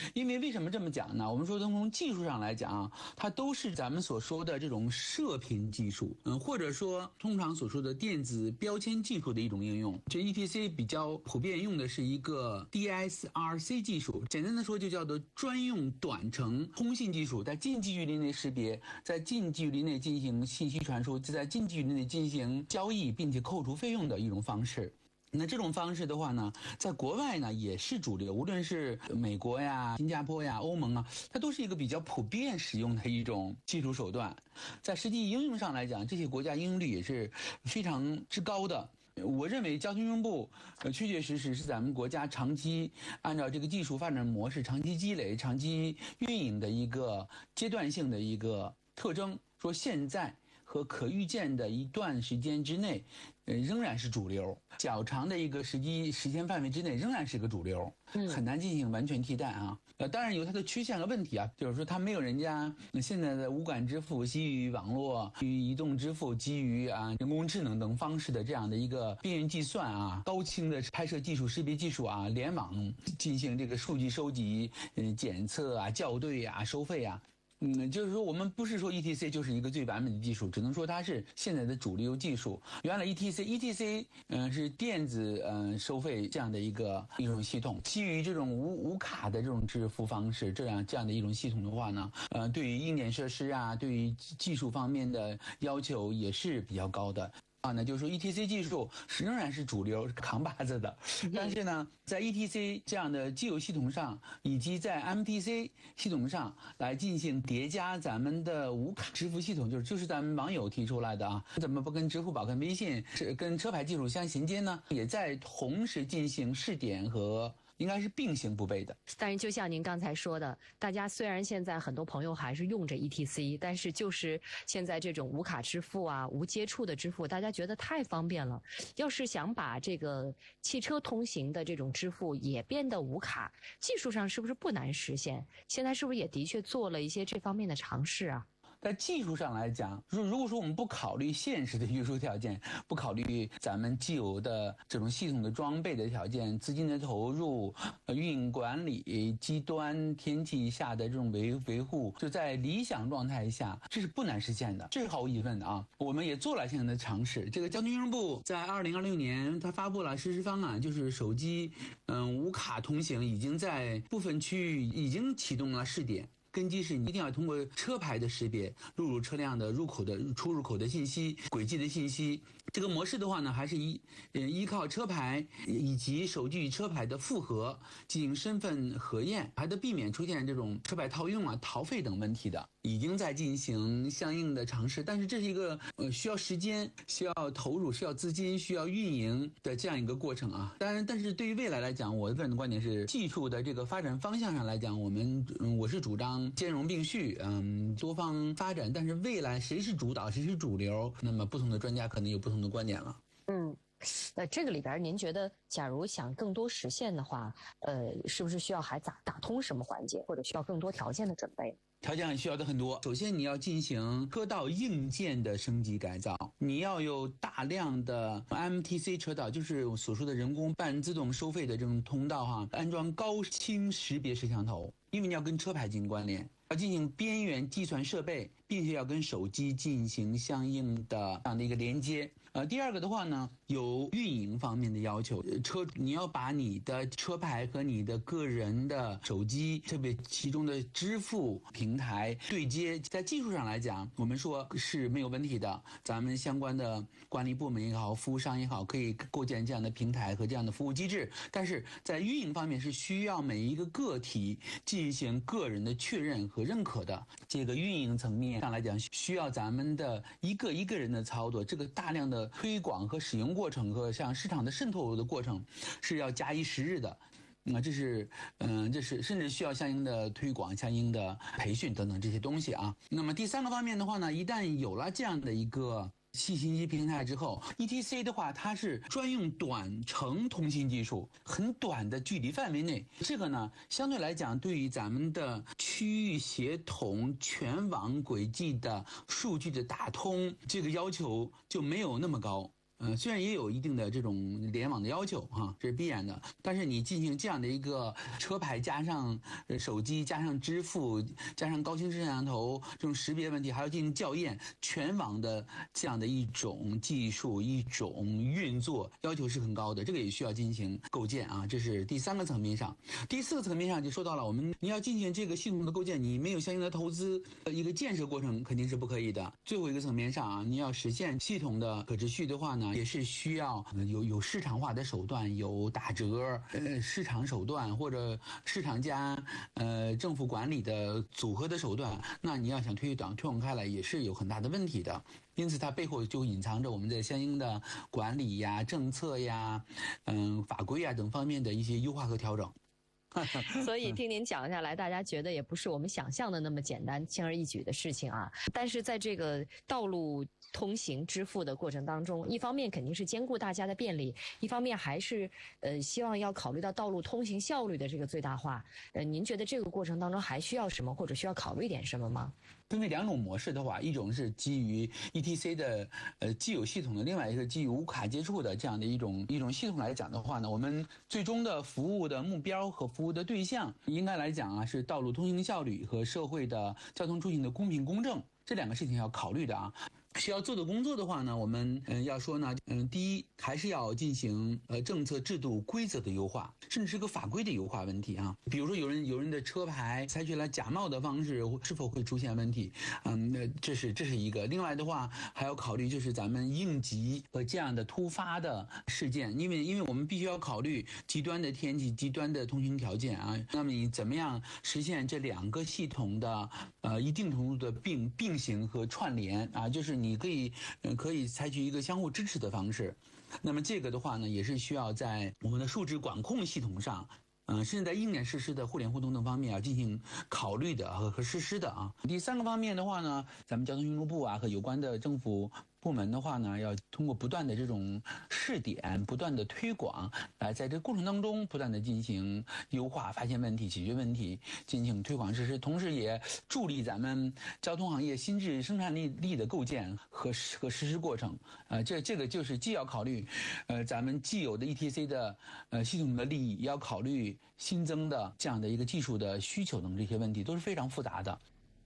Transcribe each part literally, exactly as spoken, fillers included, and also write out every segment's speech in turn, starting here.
因为为什么这么讲呢？我们说从技术上来讲，它都是咱们所说的这种射频技术，嗯，或者说通常所说的电子标签技术的一种应用。这 E T C 比较普遍用的是一个 D S R C 技术，简单的说就叫做专用短程通信技术，在近距离内识别，在近距离内进行信息传输，在近距离内进行交易，并且扣除费用的一种方式。那这种方式的话呢，在国外呢也是主流，无论是美国呀、新加坡呀、欧盟啊，它都是一个比较普遍使用的一种技术手段。在实际应用上来讲，这些国家应用率也是非常之高的。我认为交通运输部呃确确实实是咱们国家长期按照这个技术发展模式长期积累、长期运营的一个阶段性的一个特征。说现在和可预见的一段时间之内，呃，仍然是主流。较长的一个时机时间范围之内，仍然是个主流，很难进行完全替代啊。呃，当然有它的缺陷和问题啊，就是说它没有人家现在的无感支付基于网络、基于移动支付、基于啊人工智能等方式的这样的一个边缘计算啊、高清的拍摄技术、识别技术啊、联网进行这个数据收集、嗯检测啊、校对啊、收费啊。嗯，就是说我们不是说 E T C 就是一个最完美的技术，只能说它是现在的主流技术。原来 E T C E T C 嗯、呃、是电子嗯、呃、收费这样的一个一种系统，基于这种无无卡的这种支付方式，这样这样的一种系统的话呢，呃对于硬件设施啊，对于技术方面的要求也是比较高的。啊，那就是说 E T C 技术是仍然是主流扛把子的，但是呢，在 E T C 这样的既有系统上，以及在 M T C 系统上来进行叠加咱们的无卡支付系统，就是就是咱们网友提出来的啊，怎么不跟支付宝、跟微信、是跟车牌技术相衔接呢？也在同时进行试点和。应该是并行不悖的。 但是就像您刚才说的，大家虽然现在很多朋友还是用着 E T C， 但是就是现在这种无卡支付啊、无接触的支付，大家觉得太方便了。要是想把这个汽车通行的这种支付也变得无卡，技术上是不是不难实现？现在是不是也的确做了一些这方面的尝试啊？ 在技术上来讲，如如果说我们不考虑现实的约束条件，不考虑咱们既有的这种系统的装备的条件、资金的投入、运营管理、基端、天气下的这种维维护，就在理想状态下，这是不难实现的，这是毫无疑问的啊。我们也做了相应的尝试。这个交通运输部在二零二六年，它发布了实施方案，就是手机嗯无卡通行已经在部分区域已经启动了试点。根基是你一定要通过车牌的识别，录入车辆的入口的出入口的信息、轨迹的信息。这个模式的话呢，还是依呃依靠车牌以及手机与车牌的复核进行身份核验，还得避免出现这种车牌套用啊、逃费等问题的。已经在进行相应的尝试，但是这是一个呃需要时间、需要投入、需要资金、需要运营的这样一个过程啊。当然，但是对于未来来讲，我个人的观点是，技术的这个发展方向上来讲，我们嗯我是主张兼容并蓄，嗯多方发展。但是未来谁是主导，谁是主流，那么不同的专家可能有不同的观点了。 嗯。呃，这个里边您觉得，假如想更多实现的话，呃，是不是需要还打打通什么环节，或者需要更多条件的准备？ 条件需要的很多。首先，你要进行车道硬件的升级改造，你要有大量的 M T C 车道，就是我所说的人工半自动收费的这种通道哈，安装高清识别摄像头，因为你要跟车牌进行关联。要进行边缘计算设备，并且要跟手机进行相应的这样的一个连接。呃，第二个的话呢，有运营方面的要求，车你要把你的车牌和你的个人的手机，特别其中的支付平台对接。在技术上来讲，我们说是没有问题的。咱们相关的管理部门也好，服务商也好，可以构建这样的平台和这样的服务机制。但是在运营方面，是需要每一个个体进行个人的确认和认可的。这个运营层面上来讲，需要咱们的一个一个人的操作，这个大量的推广和使用过程和向市场的渗透的过程是要假以时日的。那、嗯、这是嗯、呃，这是甚至需要相应的推广、相应的培训等等这些东西啊。那么第三个方面的话呢，一旦有了这样的一个信息平台之后 ，E T C 的话，它是专用短程通信技术，很短的距离范围内，这个呢，相对来讲，对于咱们的区域协同、全网轨迹的数据的打通，这个要求就没有那么高。 呃，虽然也有一定的这种联网的要求哈、啊，这是必然的，但是你进行这样的一个车牌加上手机加上支付加上高清摄像头这种识别问题，还要进行校验，全网的这样的一种技术一种运作要求是很高的，这个也需要进行构建啊，这是第三个层面上。第四个层面上就说到了，我们你要进行这个系统的构建，你没有相应的投资，一个建设过程肯定是不可以的。最后一个层面上啊，你要实现系统的可持续的话呢，也是需要有有市场化的手段，有打折呃市场手段或者市场加呃政府管理的组合的手段，那你要想推广推广开来也是有很大的问题的。因此它背后就隐藏着我们在相应的管理呀、政策呀、嗯法规呀等方面的一些优化和调整。 所以听您讲下来，大家觉得也不是我们想象的那么简单、轻而易举的事情啊。但是在这个道路通行支付的过程当中，一方面肯定是兼顾大家的便利，一方面还是呃希望要考虑到道路通行效率的这个最大化。呃，您觉得这个过程当中还需要什么，或者需要考虑点什么吗？ 分为两种模式的话，一种是基于 E T C 的呃既有系统的，另外一个基于无卡接触的这样的一种一种系统来讲的话呢，我们最终的服务的目标和服务的对象，应该来讲啊是道路通行效率和社会的交通出行的公平公正这两个事情要考虑的啊。需要做的工作的话呢，我们嗯要说呢，嗯，第一还是要进行呃政策制度规则的优化，甚至是个法规的优化问题啊。比如说有人有人的车牌采取了假冒的方式，是否会出现问题？嗯，那这是这是一个。另外的话还要考虑就是咱们应急和这样的突发的事件，因为因为我们必须要考虑极端的天气、极端的通行条件啊。那么你怎么样实现这两个系统的呃一定程度的并并行和串联啊？就是你可以，嗯，可以采取一个相互支持的方式。那么这个的话呢，也是需要在我们的数值管控系统上，嗯、呃，甚至在应验实施的互联互通等方面要进行考虑的和和实施的啊。第三个方面的话呢，咱们交通运输部啊和有关的政府部门的话呢，要通过不断的这种试点、不断的推广，来在这个过程当中不断的进行优化、发现问题、解决问题，进行推广实施，同时也助力咱们交通行业新质生产力力的构建和和实施过程。呃，这这个就是既要考虑，呃，咱们既有的 E T C 的呃系统的利益，也要考虑新增的这样的一个技术的需求等这些问题，都是非常复杂的。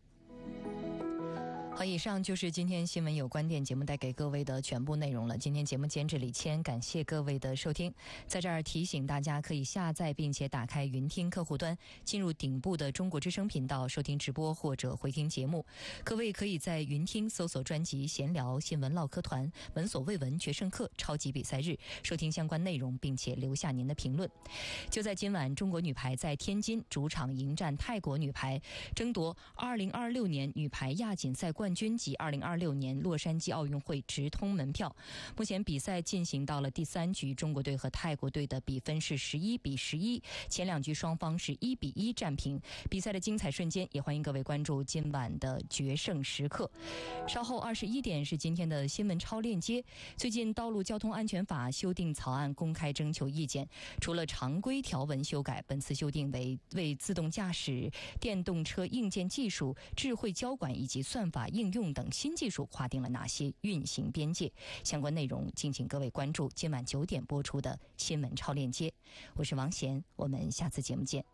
好，以上就是今天新闻有观点节目带给各位的全部内容了。今天节目监制李谦，感谢各位的收听。在这儿提醒大家，可以下载并且打开云听客户端，进入顶部的中国之声频道收听直播或者回听节目。各位可以在云听搜索专辑闲聊新闻唠嗑团闻所未闻决胜课超级比赛日，收听相关内容并且留下您的评论。就在今晚，中国女排在天津主场迎战泰国女排，争夺二零二六年女排亚锦赛冠军及二零二六年洛杉矶奥运会直通门票。目前比赛进行到了第三局，中国队和泰国队的比分是十一比十一，前两局双方是一比一战平。比赛的精彩瞬间，也欢迎各位关注今晚的决胜时刻。稍后二十一点是今天的新闻超链接。最近道路交通安全法修订草案公开征求意见，除了常规条文修改，本次修订为为自动驾驶、电动车硬件技术、智慧交管以及算法应用等新技术划定了哪些运行边界。相关内容敬请各位关注今晚九点播出的新闻超链接。我是王贤，我们下次节目见。